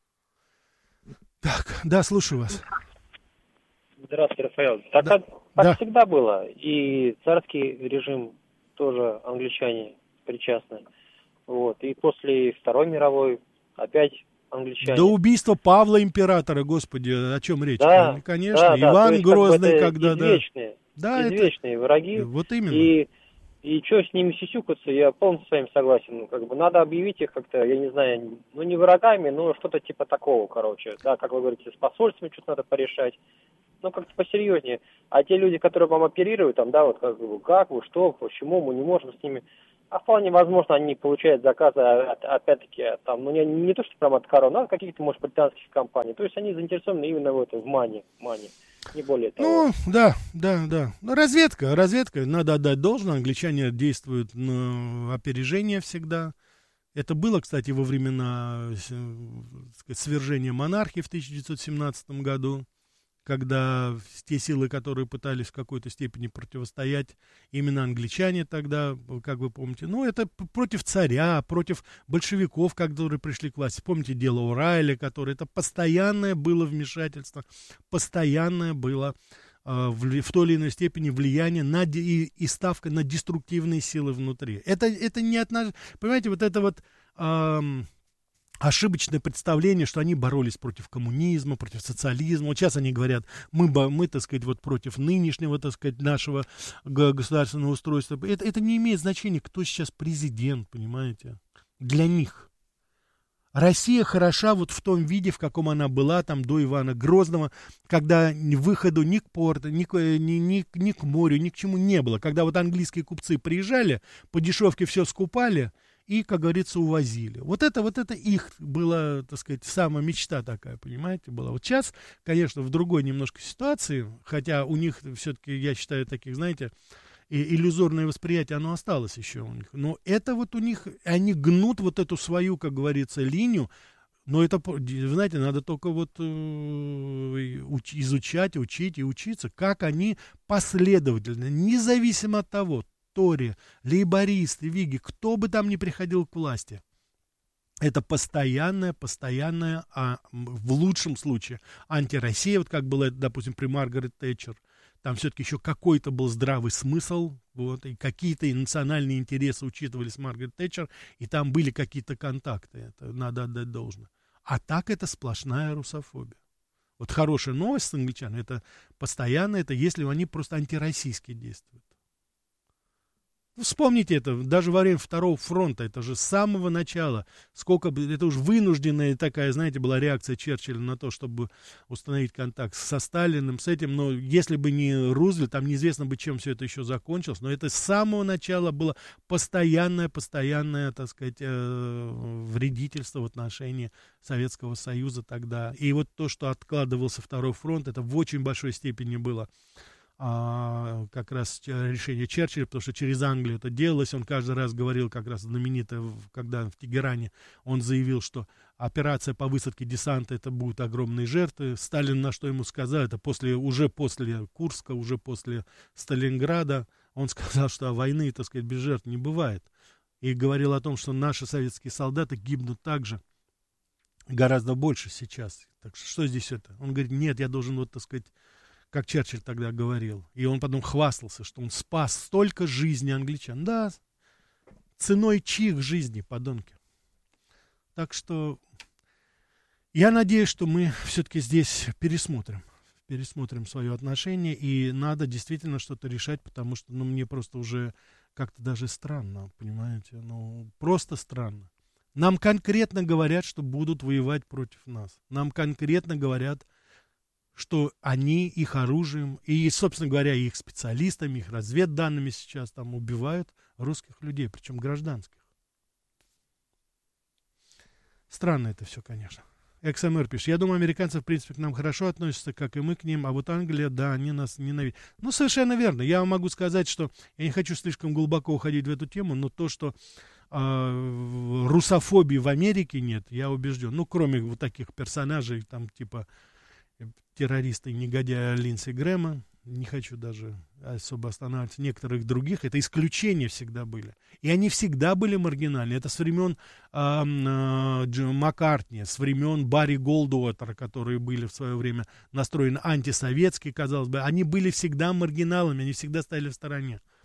Speaker 2: Так, да, слушаю вас.
Speaker 7: Здравствуйте, Рафаэл. Так,
Speaker 2: да,
Speaker 7: так
Speaker 2: да.
Speaker 7: всегда было. И царский режим тоже англичане причастны. Вот. И после Второй мировой опять англичане.
Speaker 2: До убийства Павла императора, господи, о чем речь?
Speaker 7: Да,
Speaker 2: конечно,
Speaker 7: да, да.
Speaker 2: Иван Грозный,
Speaker 7: как бы
Speaker 2: когда...
Speaker 7: извечные,
Speaker 2: да,
Speaker 7: извечные
Speaker 2: это...
Speaker 7: враги.
Speaker 2: Вот именно.
Speaker 7: И, и что с ними сисюкаться, я полностью с вами согласен. Ну, как бы надо объявить их как-то, я не знаю, ну не врагами, но что-то типа такого, короче. Да, как вы говорите, с посольствами что-то надо порешать. Ну, как-то посерьезнее. А те люди, которые вам оперируют, там, да, вот как бы, как вы, что, почему, мы не можем с ними... А вполне возможно, они получают заказы, опять-таки, там, ну, не, не то, что прямо от Корона, а от каких-то, может, британских компаний. То есть они заинтересованы именно в этом, в мане, мане, не более того.
Speaker 2: Ну, да, да, да. Ну, разведка, разведка, надо отдать должное. Англичане действуют на опережение всегда. Это было, кстати, во времена сказать, свержения монархии в тысяча девятьсот семнадцатом году, когда те силы, которые пытались в какой-то степени противостоять, именно англичане тогда, как вы помните, ну, это против царя, против большевиков, которые пришли к власти. Помните дело Урайля, которое, это постоянное было вмешательство, постоянное было э, в, в той или иной степени влияние на, и, и ставка на деструктивные силы внутри. Это, это не от нас, понимаете, вот это вот... Э, ошибочное представление, что они боролись против коммунизма, против социализма. Вот сейчас они говорят, мы, мы так сказать, вот против нынешнего, так сказать, нашего государственного устройства. Это, это не имеет значения, кто сейчас президент, понимаете, для них. Россия хороша вот в том виде, в каком она была там до Ивана Грозного, когда выходу ни к порту, ни, ни, ни, ни к морю, ни к чему не было. Когда вот английские купцы приезжали, по дешевке все скупали, и, как говорится, увозили. Вот это, вот это их была, так сказать, самая мечта такая, понимаете, была. Вот сейчас, конечно, в другой немножко ситуации, хотя у них все-таки, я считаю, таких, знаете, иллюзорное восприятие, оно осталось еще у них. Но это вот у них, они гнут вот эту свою, как говорится, линию. Но это, знаете, надо только вот э, изучать, учить и учиться, как они последовательно, независимо от того, Тори, лейбористы, виги, кто бы там ни приходил к власти. Это постоянная, постоянная, а в лучшем случае, антироссия, вот как было, допустим, при Маргарет Тэтчер. Там все-таки еще какой-то был здравый смысл, вот, и какие-то и национальные интересы учитывались Маргарет Тэтчер, и там были какие-то контакты, это надо отдать должное. А так это сплошная русофобия. Вот хорошая новость с англичанами, это постоянно, это если они просто антироссийски действуют. Вспомните это, даже во время Второго фронта, это же с самого начала, сколько, это уж вынужденная такая, знаете, была реакция Черчилля на то, чтобы установить контакт со Сталиным, с этим, но если бы не Рузвельт, там неизвестно бы, чем все это еще закончилось, но это с самого начала было постоянное, постоянное, так сказать, вредительство в отношении Советского Союза тогда. И вот то, что откладывался Второй фронт, это в очень большой степени было А, как раз решение Черчилля, потому что через Англию это делалось, он каждый раз говорил, как раз знаменито, когда в Тегеране он заявил, что операция по высадке десанта, это будут огромные жертвы. Сталин на что ему сказал, это после, уже после Курска, уже после Сталинграда, он сказал, что войны, так сказать, без жертв не бывает. И говорил о том, что наши советские солдаты гибнут также гораздо больше сейчас. Так что, что здесь это? Он говорит, нет, я должен, вот, так сказать, как Черчилль тогда говорил. И он потом хвастался, что он спас столько жизней англичан. Да, ценой чьих жизней, подонки. Так что я надеюсь, что мы все-таки здесь пересмотрим. Пересмотрим свое отношение. И надо действительно что-то решать, потому что ну, мне просто уже как-то даже странно, понимаете? Ну, просто странно. Нам конкретно говорят, что будут воевать против нас. Нам конкретно говорят, что они их оружием и, собственно говоря, их специалистами, их разведданными сейчас там убивают русских людей, причем гражданских. Странно это все, конечно. экс эм эр пишет, я думаю, американцы, в принципе, к нам хорошо относятся, как и мы к ним, а вот Англия, да, они нас ненавидят. Ну, совершенно верно. Я могу сказать, что я не хочу слишком глубоко уходить в эту тему, но то, что э, русофобии в Америке нет, я убежден. Ну, кроме вот таких персонажей, там, типа террориста и негодяя Линдси Грэма, не хочу даже особо останавливаться, некоторых других, это исключения всегда были. И они всегда были маргинальны. Это с времен э, э, Маккартни, с времен Барри Голдуотера, которые были в свое время настроены антисоветски, казалось бы. Они были всегда маргиналами, они всегда стояли в стороне.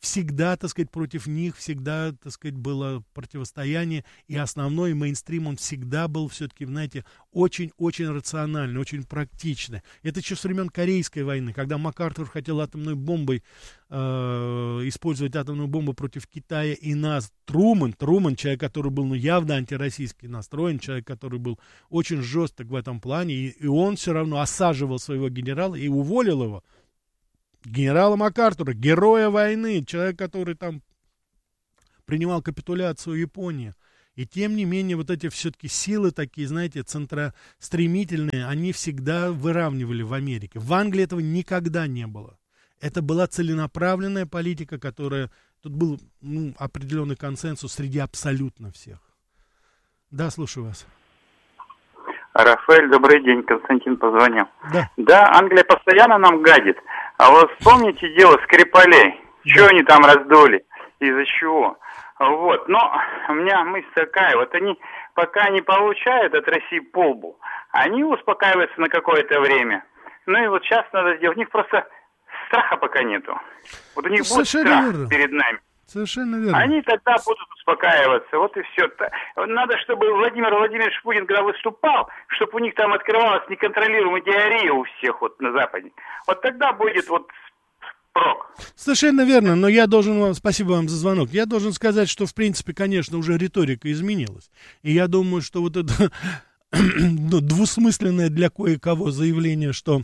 Speaker 2: всегда, так сказать, против них, всегда, так сказать, было противостояние, и основной мейнстрим, он всегда был все-таки, знаете, очень-очень рациональный, очень практичный. Это еще с времен Корейской войны, когда МакАртур хотел атомной бомбой, э, использовать атомную бомбу против Китая и нас. Трумэн, Трумэн, человек, который был, ну, явно антироссийски настроен, человек, который был очень жесток в этом плане, и, и он все равно осаживал своего генерала и уволил его. Генерала МакАртура, героя войны, человек, который там принимал капитуляцию Японии. И тем не менее, вот эти все-таки силы такие, знаете, центростремительные, они всегда выравнивали в Америке. В Англии этого никогда не было. Это была целенаправленная политика, которая... Тут был, ну, определенный консенсус среди абсолютно всех. Да, слушаю вас.
Speaker 8: Рафаэль, добрый день, Константин позвонил.
Speaker 2: Да.
Speaker 8: Да, Англия постоянно нам гадит. А вот вспомните дело Скрипалей. Что они там раздули? Из-за чего? Вот. Но у меня мысль такая. Вот они пока не получают от России полбу, они успокаиваются на какое-то время. Ну и вот сейчас надо сделать. У них просто страха пока нету. Вот у них будет страх верно. Перед нами.
Speaker 2: Совершенно верно.
Speaker 8: Они тогда будут успокаиваться, вот и все. Надо, чтобы Владимир Владимирович Путин, когда выступал, чтобы у них там открывалась неконтролируемая диарея у всех вот на Западе. Вот тогда будет вот прок.
Speaker 2: Совершенно верно, но я должен вам, спасибо вам за звонок, я должен сказать, что в принципе, конечно, уже риторика изменилась. И я думаю, что вот это ну, двусмысленное для кое-кого заявление, что...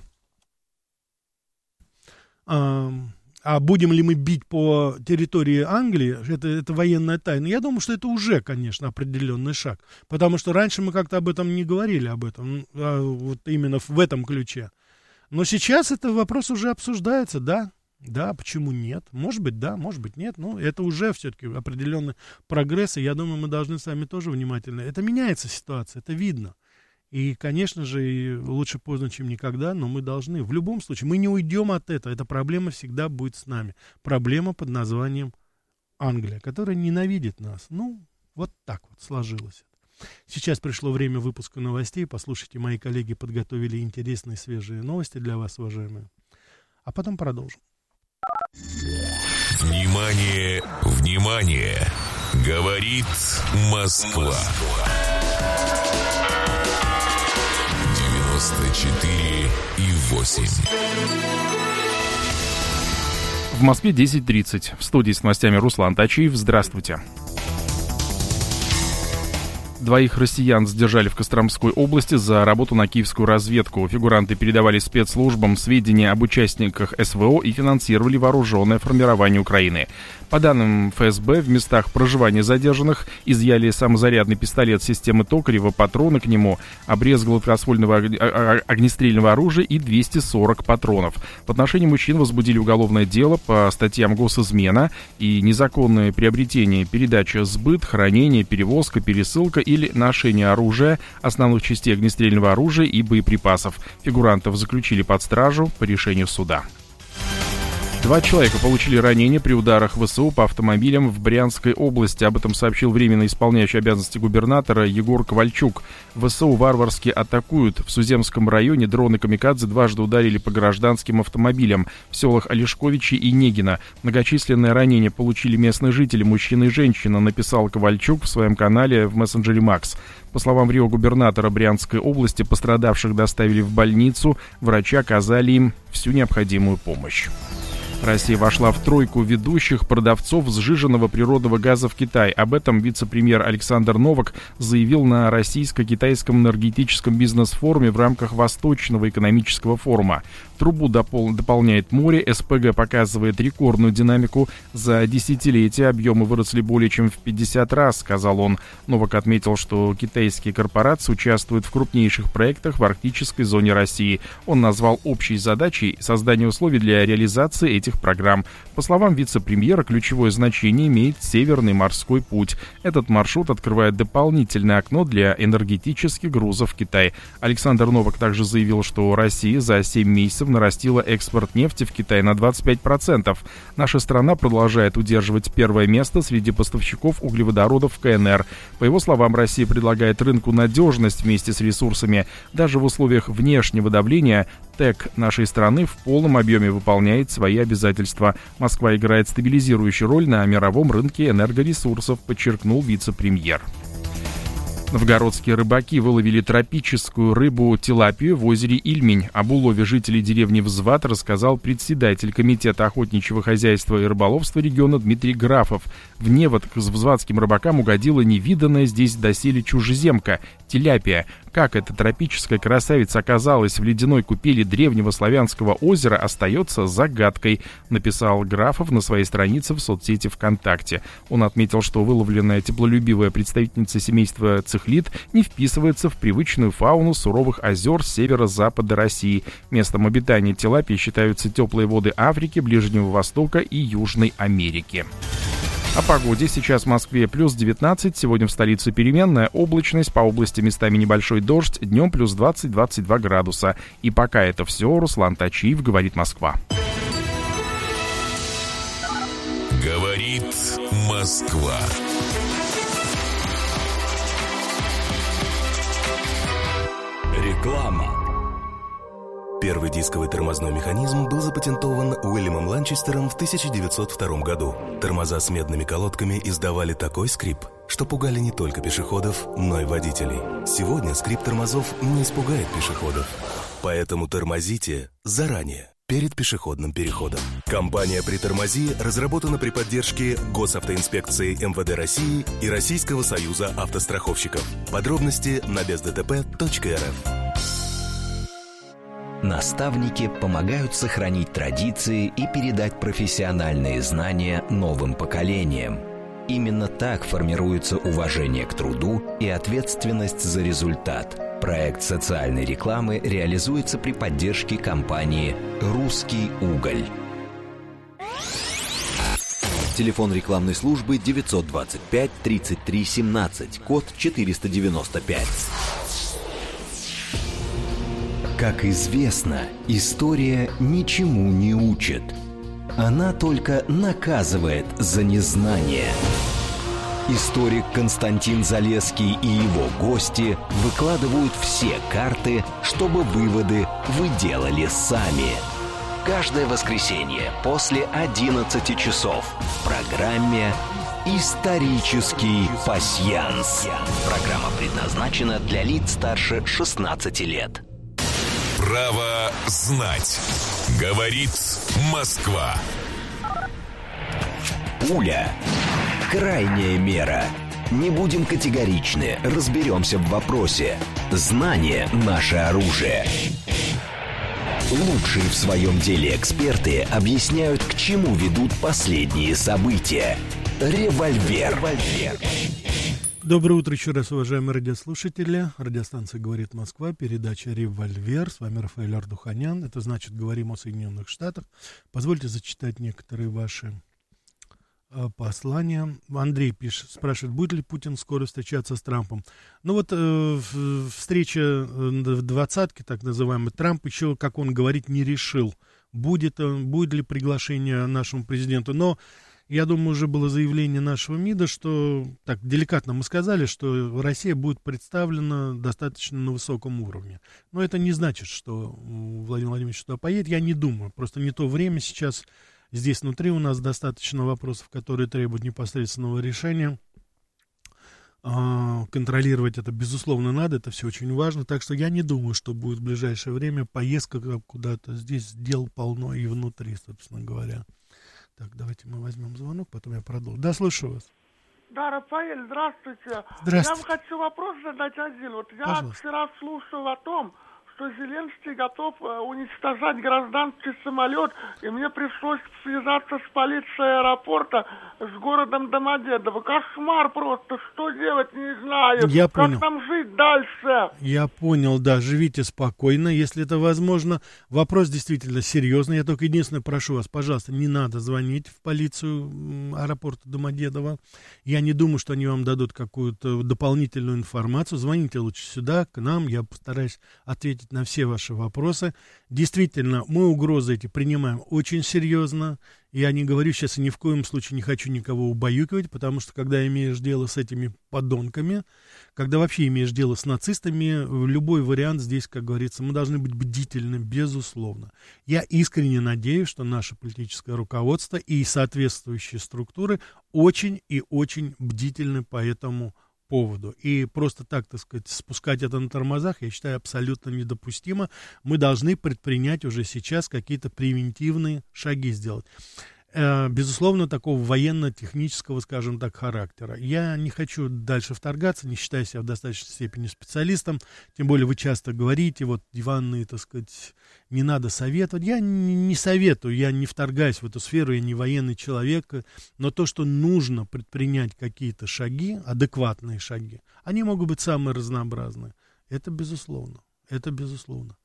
Speaker 2: А, а будем ли мы бить по территории Англии, это, это военная тайна. Я думаю, что это уже, конечно, определенный шаг. Потому что раньше мы как-то об этом не говорили, об этом, а вот именно в этом ключе. Но сейчас этот вопрос уже обсуждается, да. Да, почему нет? Может быть, да, может быть, нет. Но это уже все-таки определенный прогресс, и я думаю, мы должны с вами тоже внимательно. Это меняется ситуация, это видно. И, конечно же, лучше поздно, чем никогда, но мы должны. В любом случае, мы не уйдем от этого. Эта проблема всегда будет с нами. Проблема под названием Англия, которая ненавидит нас. Ну, вот так вот сложилось. Сейчас пришло время выпуска новостей. Послушайте, мои коллеги подготовили интересные свежие новости для вас, уважаемые. А потом продолжим.
Speaker 3: Внимание, внимание! Говорит Москва. девяносто четыре и восемь.
Speaker 4: В Москве десять тридцать. В студии с новостями Руслан Тачиев. Здравствуйте. Двоих россиян задержали в Костромской области за работу на киевскую разведку. Фигуранты передавали спецслужбам сведения об участниках СВО и финансировали вооруженное формирование Украины. По данным эф эс бэ, в местах проживания задержанных изъяли самозарядный пистолет системы Токарева, патроны к нему, обрез гладкоствольного огнестрельного оружия и двести сорок патронов. В отношении мужчин возбудили уголовное дело по статьям госизмена и незаконное приобретение, передача, сбыт, хранение, перевозка, пересылка или ношение оружия, основных частей огнестрельного оружия и боеприпасов. Фигурантов заключили под стражу по решению суда. Два человека получили ранения при ударах вэ эс у по автомобилям в Брянской области. Об этом сообщил временно исполняющий обязанности губернатора Егор Ковальчук. вэ эс у варварски атакуют. В Суземском районе дроны «Камикадзе» дважды ударили по гражданским автомобилям в селах Олешковичи и Негино. Многочисленные ранения получили местные жители, мужчина и женщина, написал Ковальчук в своем канале в мессенджере Макс. По словам рио губернатора Брянской области, пострадавших доставили в больницу, врачи оказали им всю необходимую помощь. Россия вошла в тройку ведущих продавцов сжиженного природного газа в Китай. Об этом вице-премьер Александр Новак заявил на российско-китайском энергетическом бизнес-форуме в рамках Восточного экономического форума. Трубу допол- дополняет море, эс пэ гэ показывает рекордную динамику. За десятилетия объемы выросли более чем в пятьдесят раз, сказал он. Новак отметил, что китайские корпорации участвуют в крупнейших проектах в арктической зоне России. Он назвал общей задачей создание условий для реализации этих программ. По словам вице-премьера, ключевое значение имеет Северный морской путь. Этот маршрут открывает дополнительное окно для энергетических грузов в Китай. Александр Новак также заявил, что Россия за семь месяцев нарастила экспорт нефти в Китай на двадцать пять процентов. Наша страна продолжает удерживать первое место среди поставщиков углеводородов в ка эн эр. По его словам, Россия предлагает рынку надежность вместе с ресурсами. Даже в условиях внешнего давления ТЭК нашей страны в полном объеме выполняет свои обязательства обязательства. Москва играет стабилизирующую роль на мировом рынке энергоресурсов, подчеркнул вице-премьер. Новгородские рыбаки выловили тропическую рыбу тилапию в озере Ильмень. Об улове жителей деревни Взват рассказал председатель комитета охотничьего хозяйства и рыболовства региона Дмитрий Графов. В невод к взватским рыбакам угодила невиданная здесь доселе чужеземка – тиляпия. Как эта тропическая красавица оказалась в ледяной купели древнего славянского озера, остается загадкой, написал Графов на своей странице в соцсети ВКонтакте. Он отметил, что выловленная теплолюбивая представительница семейства цихлид не вписывается в привычную фауну суровых озер северо-запада России. Местом обитания тилапии считаются теплые воды Африки, Ближнего Востока и Южной Америки. О погоде. Сейчас в Москве плюс девятнадцать, сегодня в столице переменная облачность, по области местами небольшой дождь, днем плюс двадцать - двадцать два градуса. И пока это все, Руслан Тачиев, говорит Москва.
Speaker 3: Говорит Москва.
Speaker 6: Реклама. Первый дисковый тормозной механизм был запатентован Уильямом Ланчестером в тысяча девятьсот втором году. Тормоза с медными колодками издавали такой скрип, что пугали не только пешеходов, но и водителей. Сегодня скрип тормозов не испугает пешеходов. Поэтому тормозите заранее, перед пешеходным переходом. Компания «Притормози» разработана при поддержке Госавтоинспекции эм вэ дэ России и Российского союза автостраховщиков. Подробности на без дэ тэ пэ точка эр эф.
Speaker 9: Наставники помогают сохранить традиции и передать профессиональные знания новым поколениям. Именно так формируется уважение к труду и ответственность за результат. Проект социальной рекламы реализуется при поддержке компании «Русский уголь». Телефон рекламной службы девятьсот двадцать пять тридцать три семнадцать, код четыреста девяносто пять. Как известно, история ничему не учит. Она только наказывает за незнание. Историк Константин Залесский и его гости выкладывают все карты, чтобы выводы вы делали сами. Каждое воскресенье после одиннадцати часов в программе «Исторический пасьянс». Программа предназначена для лиц старше шестнадцати лет.
Speaker 3: Право знать. Говорит Москва.
Speaker 9: Пуля. Крайняя мера. Не будем категоричны, разберемся в вопросе. Знание – наше оружие. Лучшие в своем деле эксперты объясняют, к чему ведут последние события. Револьвер. Револьвер.
Speaker 2: Доброе утро еще раз, уважаемые радиослушатели. Радиостанция «Говорит Москва», передача «Револьвер». С вами Рафаэль Ардуханян. Это значит, говорим о Соединенных Штатах. Позвольте зачитать некоторые ваши э, послания. Андрей пишет, спрашивает, будет ли Путин скоро встречаться с Трампом. Ну вот э, встреча в двадцатке, так называемый, Трамп еще, как он говорит, не решил, будет, будет ли приглашение нашему президенту. Но я думаю, уже было заявление нашего МИДа, что, так деликатно мы сказали, что Россия будет представлена достаточно на высоком уровне. Но это не значит, что Владимир Владимирович туда поедет. Я не думаю. Просто не то время сейчас. Здесь внутри у нас достаточно вопросов, которые требуют непосредственного решения. Контролировать это, безусловно, надо. Это все очень важно. Так что я не думаю, что будет в ближайшее время поездка куда-то. Здесь дел полно и внутри, собственно говоря. Так, давайте мы возьмем звонок, потом я продолжу. Да, слушаю вас.
Speaker 10: Да, Рафаэль, здравствуйте.
Speaker 2: Здравствуйте.
Speaker 10: Я вам хочу вопрос задать один. Вот я
Speaker 2: Пожалуйста.
Speaker 10: вчера слушал о том, что Зеленский готов э, уничтожать гражданский самолет, и мне пришлось связаться с полицией аэропорта, с городом Домодедово. Кошмар просто, что делать, не знаю.
Speaker 2: Я
Speaker 10: как
Speaker 2: понял.
Speaker 10: там жить дальше?
Speaker 2: Я понял, да, живите спокойно, если это возможно. Вопрос действительно серьезный. Я только единственное прошу вас, пожалуйста, не надо звонить в полицию аэропорта Домодедово. Я не думаю, что они вам дадут какую-то дополнительную информацию. Звоните лучше сюда, к нам, я постараюсь ответить на все ваши вопросы. Действительно, мы угрозы эти принимаем очень серьезно, Я не говорю сейчас и ни в коем случае не хочу никого убаюкивать, потому что когда имеешь дело с этими подонками, когда вообще имеешь дело с нацистами, любой вариант здесь, как говорится, мы должны быть бдительны, безусловно. Я искренне надеюсь, что наше политическое руководство и соответствующие структуры очень и очень бдительны по этому поводу. И просто так, так сказать, спускать это на тормозах, я считаю, абсолютно недопустимо. Мы должны предпринять уже сейчас какие-то превентивные шаги сделать. Безусловно, такого военно-технического, скажем так, характера. Я не хочу дальше вторгаться, не считаю себя в достаточной степени специалистом, тем более вы часто говорите, вот диванные, так сказать, не надо советовать. Я не, не советую, я не вторгаюсь в эту сферу, я не военный человек, но то, что нужно предпринять какие-то шаги, адекватные шаги, они могут быть самые разнообразные. Это безусловно, это безусловно.